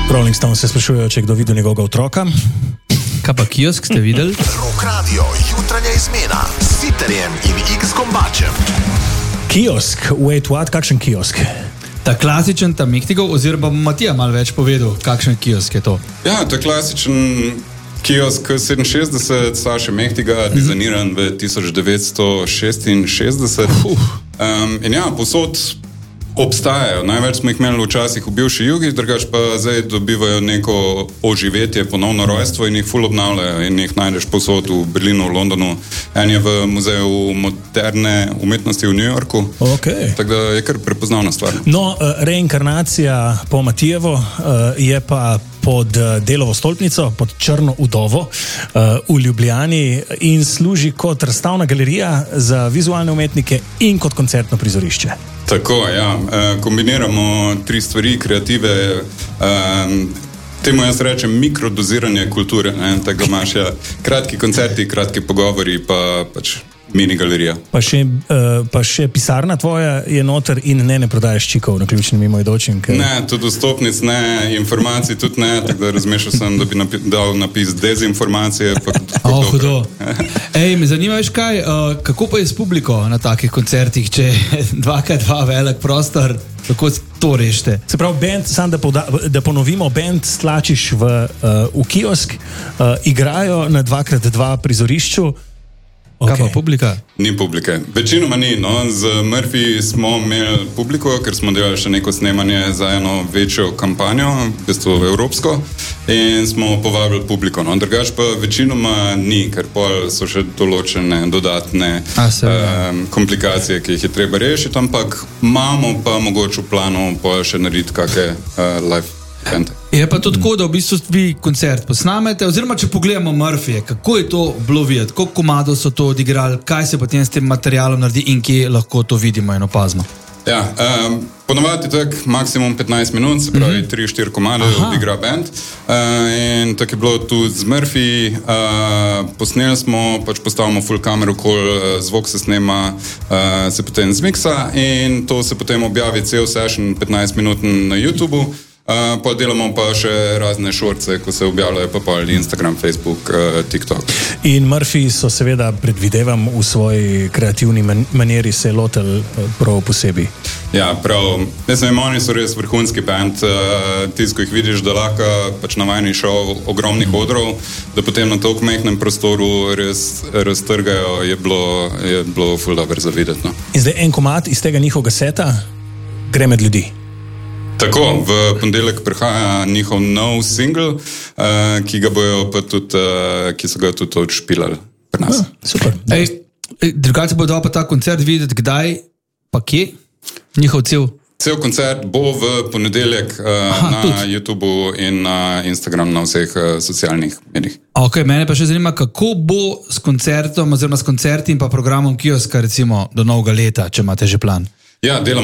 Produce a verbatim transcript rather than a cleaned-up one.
Rolling Stones se sprašujejo, če je kdo videl njegovega otroka. Kaj pa kiosk ste videli? Rock Radio, jutranja izmena s Siterjem in X Gombačem. Kiosk, wait what, kakšen kiosk? Ta klasičen, ta Mehtigov, oziroma Matija malo več povedal, kakšen kiosk je to? Ja, to je klasičen kiosk sedeminšestdeset, Saše Mehtiga, mm-hmm. dizajniran v tisoč devetsto šestinšestdeset. Um, in ja, posod obstajajo. Največ smo jih imeli včasih v bivši Jugi, drugač pa zdaj dobivajo neko oživetje, ponovno rojstvo in jih ful obnavljajo in jih najdeš posod v Berlinu, v Londonu. En je v Muzeju moderne umetnosti v New Yorku. Okay. Tako da je kar prepoznavna stvar. No, reinkarnacija po Matijevo je pa pod Delovo stolpnico, pod Črno vdovo v Ljubljani in služi kot razstavna galerija za vizualne umetnike in kot koncertno prizorišče. Tako, ja. Kombiniramo tri stvari, kreative, temu jaz rečem mikrodoziranje kulture, ne? Tako imaš ja, kratki koncerti, kratki pogovori, pa pač mini galerija. Pa še, uh, pa še pisarna tvoja je noter in ne, ne prodajaš čikov na ključni mimoidočim? Ker... Ne, tudi dostopnic ne, informacij tudi ne, tako da razmišljal sem, da bi napi- dal napis dezinformacije. Pa, oh, hudo. Ej, me zanima veš kaj, uh, kako pa je s publiko na takih koncertih, če je dva krat dva velik prostor, kako to rešite? Se pravi, band, sam da, povda, da ponovimo, band stlačiš v, uh, v kiosk, uh, igrajo na dva krat dva prizorišču. Okay. Kaj pa publika? Ni publike. Večinoma ni. No. Z Murphy smo imeli publiko, ker smo delali še neko snemanje za eno večjo kampanjo, v bistvu evropsko, in smo povabili publiko. No. Drugač pa večinoma ni, ker pol so še določene dodatne A, um, komplikacije, ki jih je treba rešiti, ampak imamo pa mogoče v planu pol še narediti kakšne uh, live bande. Je pa to tako, da v bistvu vi koncert posnamete, oziroma če pogledamo Murphyje, kako je to bilo videti, koliko komadov so to odigrali, kaj se potem s tem materialom naredi in kje lahko to vidimo in opazimo? Ja, um, ponovadi tak maksimum petnajst minut, se pravi tri štiri komade odigra band. Uh, in tako je bilo tudi z Murphy, uh, posneli smo, pač postavimo full kamero, kol uh, zvok se snema, uh, se potem zmiksa in to se potem objavi cel session petnajst minut na YouTubu. Uh, pa delamo pa še razne šorce, ko se objavljajo pa pa Instagram, Facebook, uh, TikTok. In Murphy so seveda, predvidevam, v svoji kreativni man- manieri se lotel prav posebej. Ja, prav. Mislim, oni so res vrhunski band. Uh, Tisto, ko jih vidiš, da lahko pač navajni šov ogromnih odrov, da potem na toliko mehnem prostoru res raztrgajo, je bilo, je bilo ful dobro za videti. No. In zdaj en komad iz tega njihovega seta gre med ljudi. Tako, v ponedeljek prihaja njihov nov single, uh, ki ga bojo pa tudi, uh, ki so ga tudi odšpilali pri nas. Ah, super. Ej, drugače bo dal pa ta koncert videti, kdaj, pa kje? Njihov cel? Cel koncert bo v ponedeljek uh, Aha, na tudi. YouTubu in na Instagram, na vseh uh, socialnih medijih. Ok, mene pa še zanima, kako bo s koncertom, oziroma s koncerti in pa programom Kioska, recimo, do novega leta, če imate že plan? Ja, delamo